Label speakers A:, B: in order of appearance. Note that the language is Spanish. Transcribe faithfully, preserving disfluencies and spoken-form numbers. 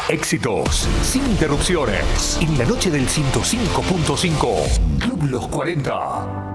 A: Éxitos sin interrupciones. En la noche del ciento cinco punto cinco, Club Los cuarenta.